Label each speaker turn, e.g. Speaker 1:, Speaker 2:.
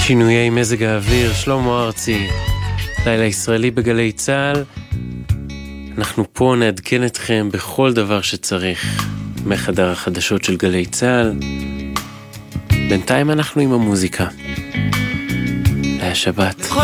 Speaker 1: שינויי מזג האוויר, שלמה ארצי, לילה ישראלי בגלי צהל. אנחנו פה נעדכן אתכם בכל דבר שצריך מחדר החדשות של גלי צהל. בינתיים אנחנו עם המוזיקה. היה שבת.